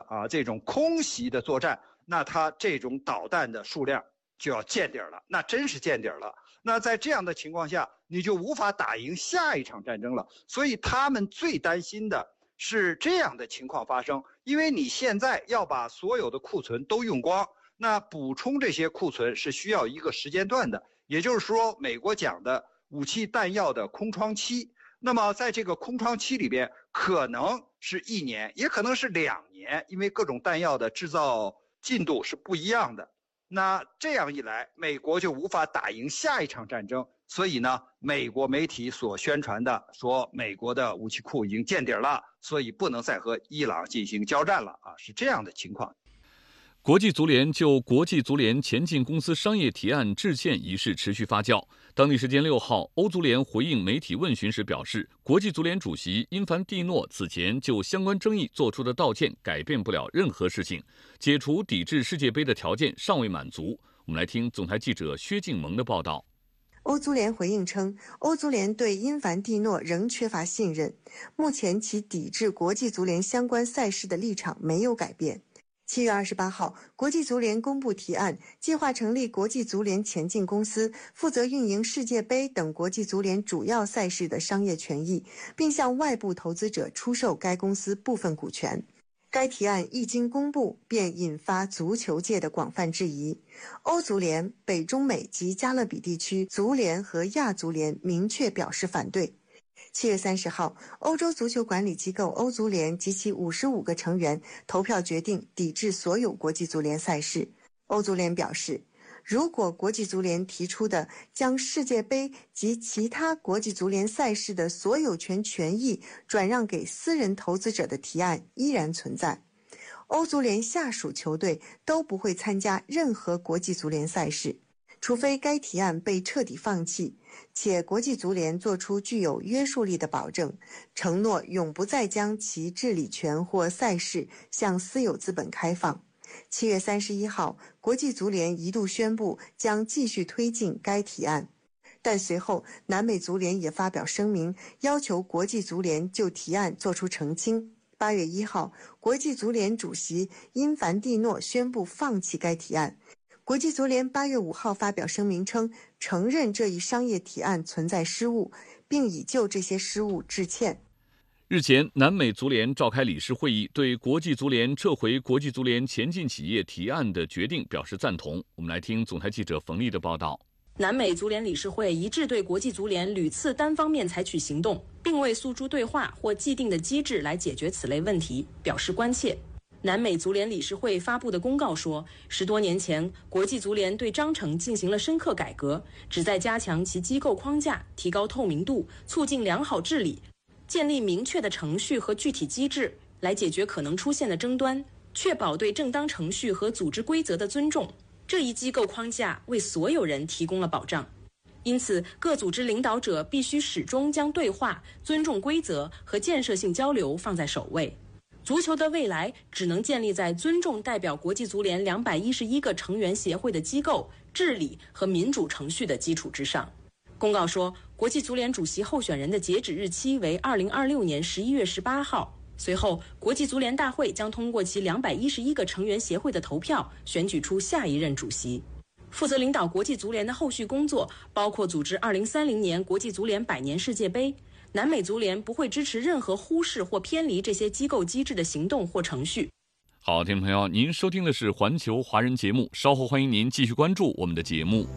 这种空袭的作战，那它这种导弹的数量就要见底了，那真是见底了。那在这样的情况下，你就无法打赢下一场战争了。所以他们最担心的是这样的情况发生，因为你现在要把所有的库存都用光，那补充这些库存是需要一个时间段的，也就是说美国讲的武器弹药的空窗期。那么在这个空窗期里边，可能是1年，也可能是2年，因为各种弹药的制造进度是不一样的。那这样一来，美国就无法打赢下一场战争。所以呢，美国媒体所宣传的说美国的武器库已经见底了，所以不能再和伊朗进行交战了是这样的情况。 国际足联就国际足联前进公司商业提案致歉一事持续发酵。当地时间6号，欧足联回应媒体问询时表示，国际足联主席因凡蒂诺此前就相关争议做出的道歉改变不了任何事情，解除抵制世界杯的条件尚未满足。我们来听总台记者薛静萌的报道。 欧足联回应称，欧足联对因凡蒂诺仍缺乏信任，目前其抵制国际足联相关赛事的立场没有改变。7月28号，国际足联公布提案，计划成立国际足联前进公司，负责运营世界杯等国际足联主要赛事的商业权益，并向外部投资者出售该公司部分股权。该提案一经公布，便引发足球界的广泛质疑。欧足联、北中美及加勒比地区足联和亚足联明确表示反对。7月30号，欧洲足球管理机构欧足联及其55个成员投票决定抵制所有国际足联赛事。欧足联表示，如果国际足联提出的将世界杯及其他国际足联赛事的所有权权益转让给私人投资者的提案依然存在，欧足联下属球队都不会参加任何国际足联赛事，除非该提案被彻底放弃，且国际足联做出具有约束力的保证，承诺永不再将其治理权或赛事向私有资本开放。7月31号，国际足联一度宣布将继续推进该提案，但随后南美足联也发表声明，要求国际足联就提案作出澄清。8月1号，国际足联主席因凡蒂诺宣布放弃该提案。国际足联8月5号发表声明称，承认这一商业提案存在失误，并已就这些失误致歉。 日前，南美足联召开理事会议，对国际足联撤回国际足联前进企业提案的决定表示赞同。我们来听总台记者冯丽的报道。 南美足联理事会一致对国际足联屡次单方面采取行动，并未诉诸对话或既定的机制来解决此类问题，表示关切。南美足联理事会发布的公告说，10多年前，国际足联对章程进行了深刻改革，旨在加强其机构框架，提高透明度，促进良好治理，建立明确的程序和具体机制，来解决可能出现的争端，确保对正当程序和组织规则的尊重。这一机构框架为所有人提供了保障。因此，各组织领导者必须始终将对话、尊重规则和建设性交流放在首位。足球的未来只能建立在尊重代表国际足联211个成员协会的机构、治理和民主程序的基础之上。公告说，国际足联主席候选人的截止日期为2026年11月18号。随后，国际足联大会将通过其211个成员协会的投票，选举出下一任主席。负责领导国际足联的后续工作包括组织2030年国际足联100年世界杯。南美足联不会支持任何忽视或偏离这些机构机制的行动或程序。 好，听众朋友，您收听的是环球华人节目，稍后欢迎您继续关注我们的节目。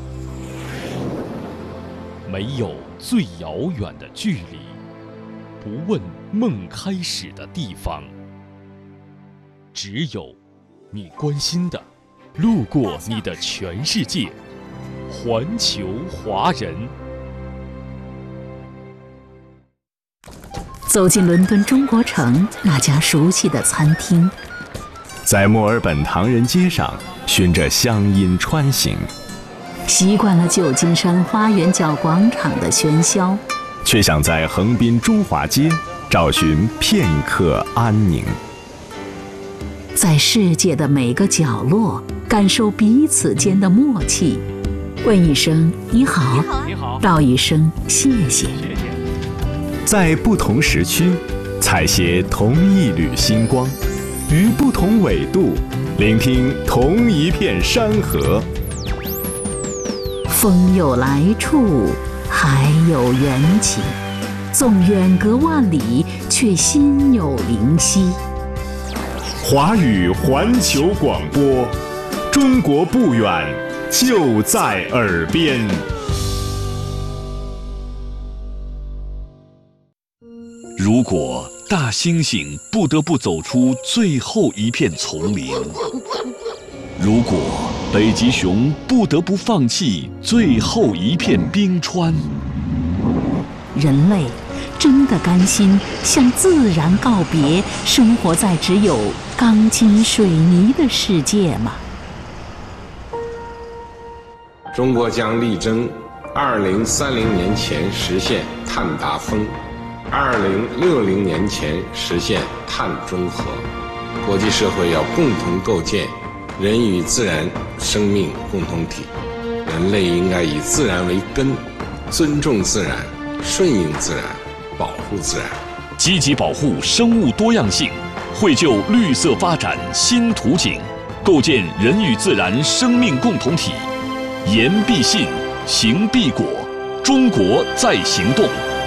没有最遥远的距离，不问梦开始的地方，只有你关心的，路过你的全世界。环球华人。 走进伦敦中国城那家熟悉的餐厅， 在墨尔本唐人街上循着乡音穿行， 习惯了旧金山花园角广场的喧嚣， 却想在横滨中华街找寻片刻安宁。 在世界的每个角落感受彼此间的默契，问一声你好，道一声谢谢。 在不同时区采撷同一缕星光， 于不同纬度，聆听同一片山河。 风有来处，海有缘起，纵远隔万里，却心有灵犀。 华语环球广播，中国不远，就在耳边。 如果大猩猩不得不走出最后一片丛林，如果北极熊不得不放弃最后一片冰川， 人类真的甘心向自然告别，生活在只有钢筋水泥的世界吗？ 中国将力争2030年前实现碳达峰，2060年前实现碳中和。国际社会要共同构建人与自然生命共同体，人类应该以自然为根，尊重自然，顺应自然，保护自然， 积极保护生物多样性，绘就绿色发展新图景，构建人与自然生命共同体。言必信，行必果，中国在行动。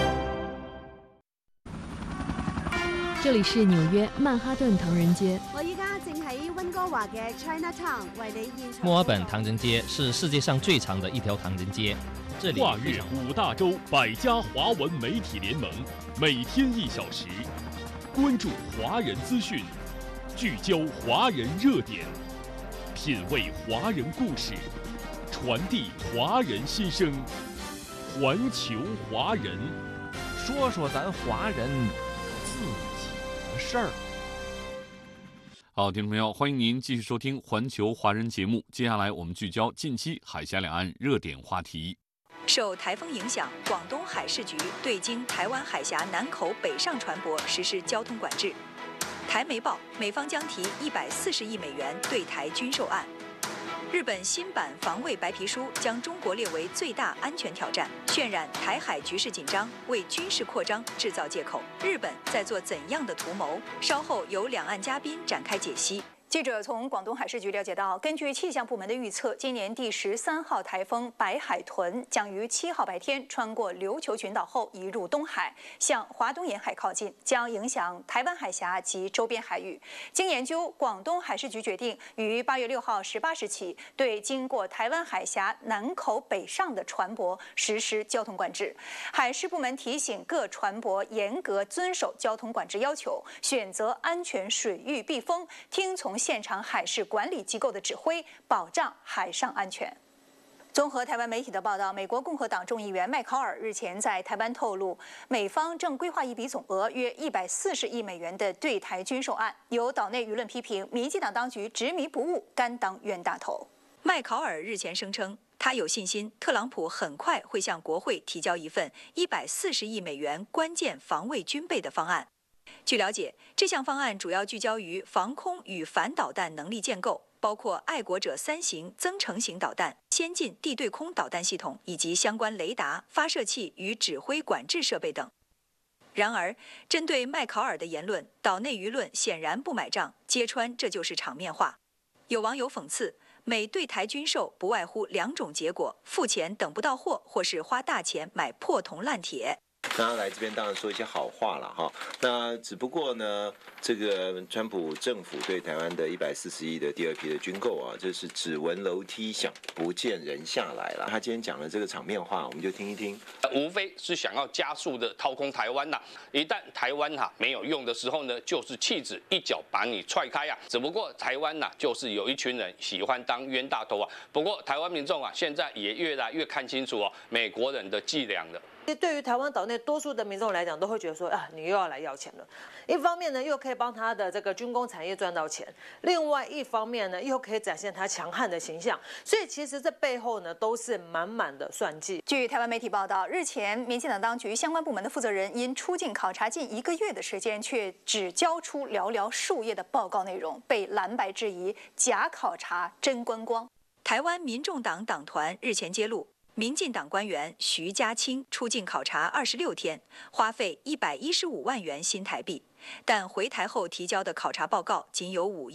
这里是纽约曼哈顿唐人街。 我依家正喺温哥華嘅 Chinatown 為你現場。 墨爾本唐人街是世界上最长的一条唐人街。这里跨越5大洲100家华文媒体联盟，每天1小时，关注华人资讯，聚焦华人热点，品味华人故事，传递华人心声，环球华人， 说说咱华人自己的事儿。 好，听众朋友，欢迎您继续收听环球华人节目。接下来我们聚焦近期海峡两岸热点话题。 受台风影响，广东海事局对经台湾海峡南口北上船舶实施交通管制。台媒报，美方将提140亿美元对台军售案。日本新版防卫白皮书将中国列为最大安全挑战，渲染台海局势紧张，为军事扩张制造借口。日本在做怎样的图谋？稍后由两岸嘉宾展开解析。记者从广东海事局了解到，根据气象部门的预测，今年第13号台风白海豚将于7号白天穿过琉球群岛后移入东海，向华东沿海靠近，将影响台湾海峡及周边海域。经研究，广东海事局决定于8月6号18时起，对经过台湾海峡南口北上的船舶实施交通管制。海事部门提醒各船舶严格遵守交通管制要求，选择安全水域避风，听从现场海事管理机构的指挥，保障海上安全。综合台湾媒体的报道，美国共和党众议员麦考尔日前在台湾透露，美方正规划一笔总额约140亿美元的对台军售案，有岛内舆论批评民进党当局执迷不悟，甘当冤大头。麦考尔日前声称，他有信心特朗普很快会向国会提交一份140亿美元关键防卫军备的方案。据了解，这项方案主要聚焦于防空与反导弹能力建构，包括爱国者3型增程型导弹、先进地对空导弹系统以及相关雷达、发射器与指挥管制设备等。然而，针对麦考尔的言论，岛内舆论显然不买账，揭穿这就是场面话。有网友讽刺，美对台军售不外乎2种结果：付钱等不到货，或是花大钱买破铜烂铁。 那来这边当然说一些好话了哈，那只不过呢，这个川普政府对台湾的140亿的第2批的军购啊，这是只闻楼梯响，不见人下来了。他今天讲的这个场面话，我们就听一听。 无非是想要加速的掏空台湾呐，一旦台湾没有用的时候呢，就是弃子一脚把你踹开啊。只不过台湾就是有一群人喜欢当冤大头啊。不过台湾民众现在也越来越看清楚美国人的伎俩了。 对于台湾岛内多数的民众来讲，都会觉得说你又要来要钱了。一方面呢，又可以帮他的这个军工产业赚到钱；另外一方面呢，又可以展现他强悍的形象。所以其实这背后呢，都是满满的算计。据台湾媒体报道，日前民进党当局相关部门的负责人因出境考察近1个月的时间，却只交出寥寥数页的报告内容，被蓝白质疑假考察真观光。台湾民众党党团日前揭露，民进党官员徐家清出境考察26天，花费115万元新台币。 但回台后提交的考察报告仅有5页。